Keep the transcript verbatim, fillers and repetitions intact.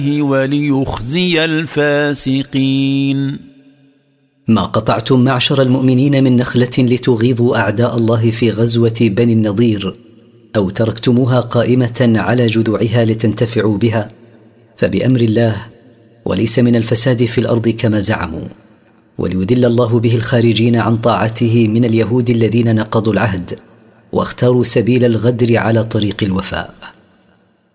وليخزي الفاسقين. ما قطعتم معشر المؤمنين من نخلة لتغيظوا أعداء الله في غزوة بني النضير، أو تركتموها قائمة على جذوعها لتنتفعوا بها، فبأمر الله، وليس من الفساد في الأرض كما زعموا، وليذل الله به الخارجين عن طاعته من اليهود الذين نقضوا العهد واختاروا سبيل الغدر على طريق الوفاء.